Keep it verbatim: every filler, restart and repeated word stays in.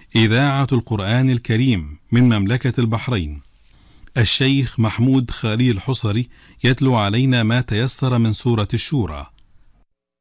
إذاعة القرآن الكريم من مملكة البحرين. الشيخ محمود خليل حصري يتلو علينا ما تيسر من سورة الشورى.